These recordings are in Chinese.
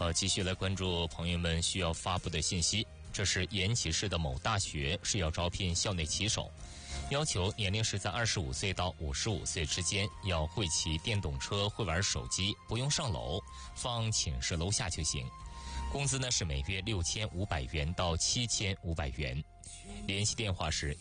好，继续来关注朋友们需要发布的信息。这是延吉市的某大学是要招聘校内骑手，要求年龄是在25岁到55岁之间，要会骑电动车，会玩手机，不用上楼，放寝室楼下就行。工资呢是每月6500元到7500元。联系电话是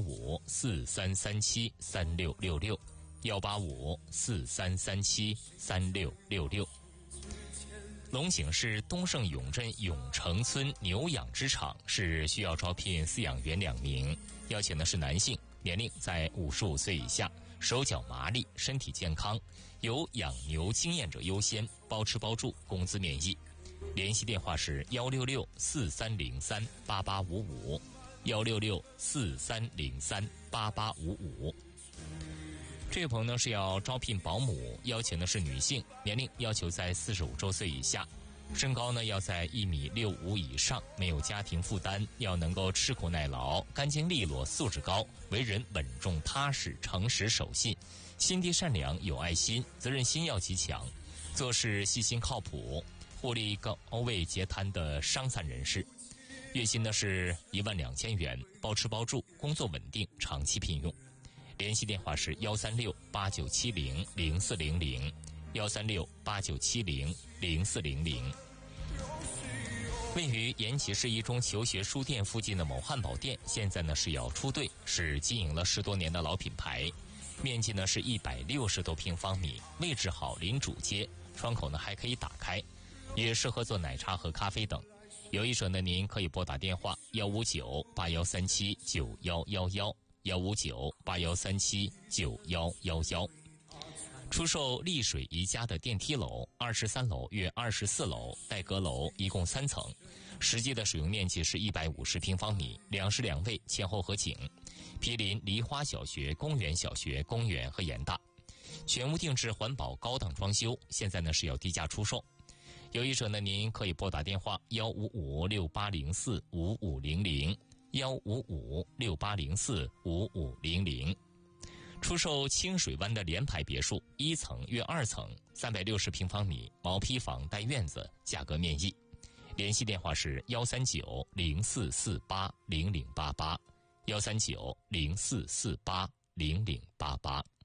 18543373666，18543373666。龙井市东胜永镇永城村牛养殖场是需要招聘饲养员2名，要求呢是男性，年龄在55岁以下，手脚麻利，身体健康，有养牛经验者优先，包吃包住，工资免疫。联系电话是16643038855，16643038855。这位朋友呢是要招聘保姆，要求呢是女性，年龄要求在45周岁以下，身高呢要在1.65米以上，没有家庭负担，要能够吃苦耐劳，干净利落，素质高，为人稳重踏实，诚实守信，心地善良，有爱心，责任心要极强，做事细心靠谱，获利高位截瘫的伤残人士。月薪呢是12000元，包吃包住，工作稳定，长期聘用。联系电话是13689700400，13689700400。位于延吉市一中求学书店附近的某汉堡店，现在呢是要出队，是经营了10多年的老品牌，面积呢是160多平方米，位置好，临主街，窗口呢还可以打开，也适合做奶茶和咖啡等。有意者呢，您可以拨打电话15981379111，15981379111。出售丽水宜家的电梯楼，23楼约24楼带阁楼，一共3层，实际的使用面积是150平方米，2室2卫，前后合景，毗邻梨花小学、公园小学、公园和严大，全屋定制环保高档装修，现在呢是要低价出售。有意者呢，您可以拨打电话15568045500，15568045500。出售清水湾的联排别墅，1层约2层，360平方米，毛坯房带院子，价格面议。联系电话是13904480088，13904480088。